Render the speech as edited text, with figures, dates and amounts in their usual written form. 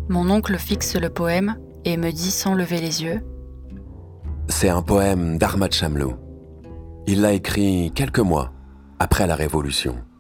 Mon oncle fixe le poème et me dit sans lever les yeux: C'est un poème d'Ahmad Shamlou. Il l'a écrit quelques mois après la Révolution.